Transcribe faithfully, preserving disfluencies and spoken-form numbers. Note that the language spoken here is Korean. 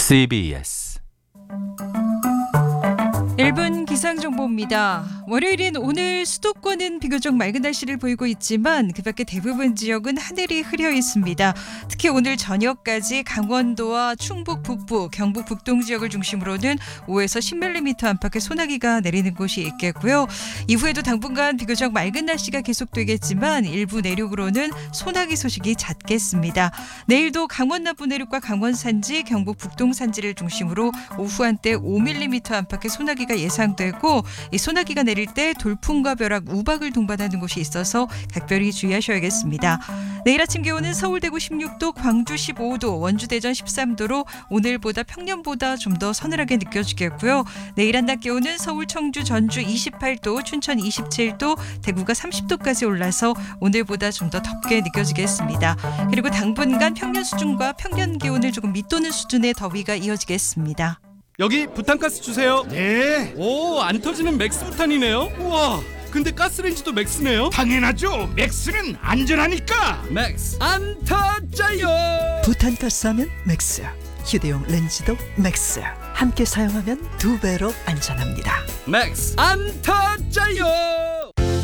씨비에스 일 분 기상정보입니다. 월요일인 오늘 수도권은 비교적 맑은 날씨를 보이고 있지만 그 밖에 대부분 지역은 하늘이 흐려 있습니다. 특히 오늘 저녁까지 강원도와 충북 북부, 경북 북동 지역을 중심으로는 오에서 십 밀리미터 안팎의 소나기가 내리는 곳이 있겠고요. 이후에도 당분간 비교적 맑은 날씨가 계속되겠지만 일부 내륙으로는 소나기 소식이 잦겠습니다. 내일도 강원 남부 내륙과 강원 산지, 경북 북동 산지를 중심으로 오후 한때 오 밀리미터 안팎의 소나기가 예상되고 이 소나기가 내릴 때 돌풍과 벼락, 우박을 동반하는 곳이 있어서 각별히 주의하셔야겠습니다. 내일 아침 기온은 서울, 대구 십육 도, 광주 십오 도, 원주, 대전 십삼 도로 오늘보다 평년보다 좀 더 서늘하게 느껴지겠고요. 내일 한낮 기온은 서울, 청주, 전주 이십팔 도, 춘천 이십칠 도, 대구가 삼십 도까지 올라서 오늘보다 좀 더 덥게 느껴지겠습니다. 그리고 당분간 평년 수준과 평년 기온을 조금 밑도는 수준의 더위가 이어지겠습니다. 여기 부탄가스 주세요. 네, 오, 안 터지는 맥스 부탄이네요. 우와, 근데 가스레인지도 맥스네요. 당연하죠. 맥스는 안전하니까. 맥스 안 터져요. 부탄가스 하면 맥스, 휴대용 렌즈도 맥스. 함께 사용하면 두 배로 안전합니다. 맥스 안 터져요.